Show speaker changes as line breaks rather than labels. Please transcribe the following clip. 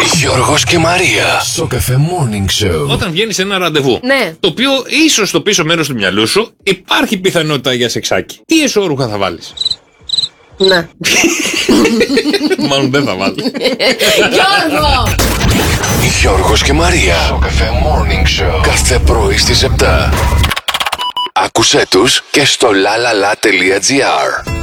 Γιώργος και Μαρία στο Cafe Morning Show.
Όταν βγαίνεις σε ένα ραντεβού,
Ναι.
το οποίο ίσως στο πίσω μέρος του μυαλού σου υπάρχει πιθανότητα για σεξάκι. Τι εσώρουχα θα βάλεις?
Να.
Μάλλον δεν θα βάλεις.
Γιώργο!
Γιώργος και Μαρία στο Cafe Morning Show. Κάθε πρωί στις 7. Άκουσέ τους και στο lalala.gr.